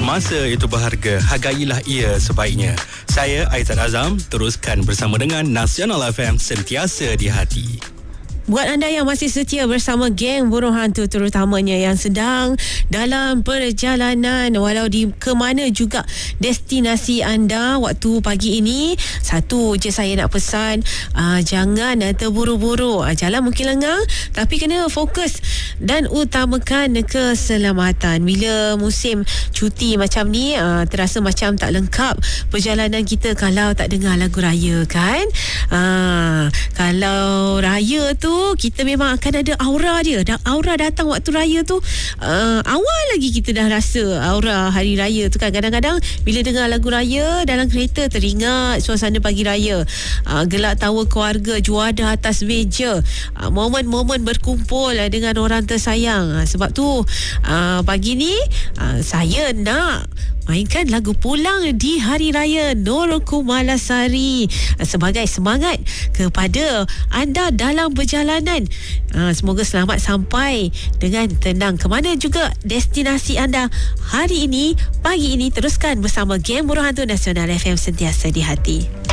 Masa itu berharga, hargailah ia sebaiknya. Saya Aizat Azam, teruskan bersama dengan Nasional FM, sentiasa di hati. Buat anda yang masih setia bersama geng Burung Hantu, terutamanya yang sedang dalam perjalanan walau di ke mana juga destinasi anda waktu pagi ini, satu je saya nak pesan, jangan terburu-buru. Jalan mungkin lengang tapi kena fokus dan utamakan keselamatan. Bila musim cuti macam ni, terasa macam tak lengkap perjalanan kita kalau tak dengar lagu raya kan. Kalau raya tu kita memang akan ada aura dia. Aura datang waktu raya tu, awal lagi kita dah rasa aura hari raya tu kan. Kadang-kadang bila dengar lagu raya dalam kereta teringat suasana pagi raya, gelak tawa keluarga, juada atas meja, momen-momen berkumpul dengan orang tersayang. Sebab tu pagi ni saya nak mainkan lagu Pulang di Hari Raya Nur Kumalasari sebagai semangat kepada anda dalam perjalanan. Semoga selamat sampai dengan tenang ke mana juga destinasi anda hari ini, pagi ini. Teruskan bersama geng Burung Hantu Nasional FM, sentiasa di hati.